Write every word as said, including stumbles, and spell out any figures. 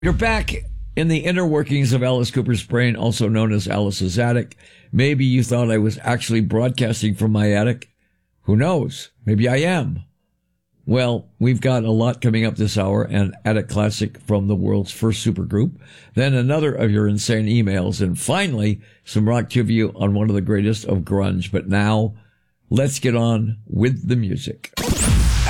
You're back in the inner workings of Alice Cooper's brain, also known as Alice's attic. Maybe you thought I was actually broadcasting from my attic. Who knows? Maybe I am. Well, we've got a lot coming up this hour, an attic classic from the world's first supergroup, then another of your insane emails, and finally, some rock trivia on one of the greatest of grunge. But now, let's get on with the music.